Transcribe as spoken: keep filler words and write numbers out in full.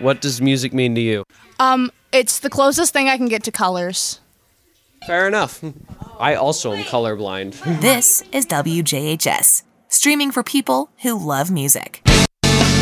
what does music mean to you? Um, it's the closest thing I can get to colors. Fair enough. I also am colorblind. This is W J H S, streaming for people who love music.